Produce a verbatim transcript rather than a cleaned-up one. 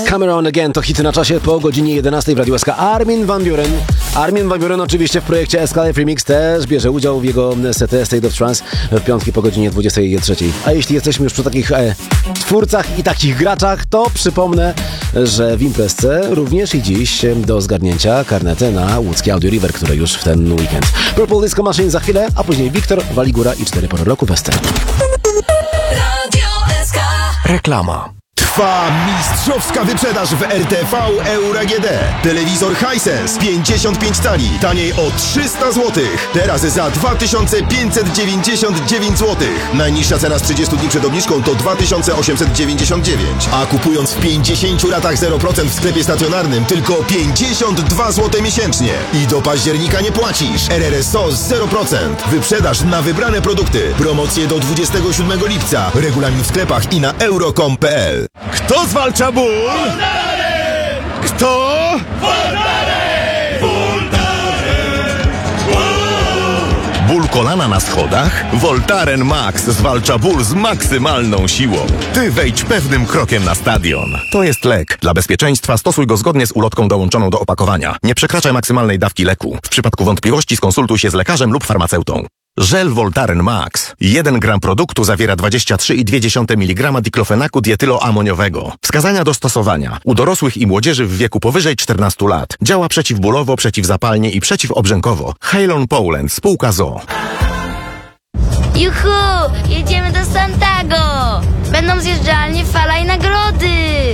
Come Around Again to hity na czasie po godzinie jedenastej w Radiu S K. Armin van Buuren. Armin van Buuren oczywiście w projekcie S K Live Remix też bierze udział w jego secie State of Trance w piątki po godzinie dwudziestej trzeciej. A jeśli jesteśmy już przy takich e, twórcach i takich graczach, to przypomnę, że w imprezce również i dziś do zgarnięcia karnety na łódzkie Audio River, które już w ten weekend. Purple Disco Machine za chwilę, a później Wiktor, Waligura i cztery pory roku Western. Reklama. Trwa mistrzowska wyprzedaż w R T V Euro A G D. Telewizor Hisense pięćdziesiąt pięć cali, taniej o trzysta złotych. Teraz za dwa tysiące pięćset dziewięćdziesiąt dziewięć złotych. Najniższa cena z trzydziestu dni przed obniżką to dwa tysiące osiemset dziewięćdziesiąt dziewięć. A kupując w pięćdziesięciu ratach zero procent w sklepie stacjonarnym tylko pięćdziesiąt dwa złote miesięcznie. I do października nie płacisz. R R S O z zero procent. Wyprzedaż na wybrane produkty. Promocje do dwudziestego siódmego lipca. Regulamin w sklepach i na euro kropka com kropka p l. Kto zwalcza ból? Voltaren! Kto? Voltaren! Voltaren! Ból kolana na schodach? Voltaren Max zwalcza ból z maksymalną siłą. Ty wejdź pewnym krokiem na stadion. To jest lek. Dla bezpieczeństwa stosuj go zgodnie z ulotką dołączoną do opakowania. Nie przekraczaj maksymalnej dawki leku. W przypadku wątpliwości skonsultuj się z lekarzem lub farmaceutą. Żel Voltaren Max. jeden gram produktu zawiera dwadzieścia trzy i dwie dziesiąte miligrama diklofenaku dietyloamoniowego. Wskazania do stosowania. U dorosłych i młodzieży w wieku powyżej czternastu lat. Działa przeciwbólowo, przeciwzapalnie i przeciwobrzękowo. Halon Poland, spółka z o o. Juhu! Jedziemy do Santago! Będą zjeżdżalnie, fala i nagrody!